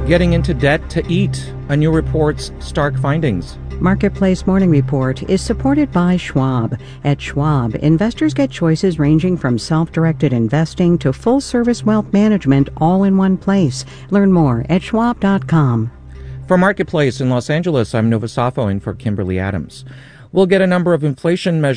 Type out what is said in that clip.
Getting into debt to eat. A new report's stark findings. Marketplace Morning Report is supported by Schwab. At Schwab, investors get choices ranging from self-directed investing to full-service wealth management all in one place. Learn more at schwab.com. For Marketplace in Los Angeles, I'm Nova Safo in for Kimberly Adams. We'll get a number of inflation measures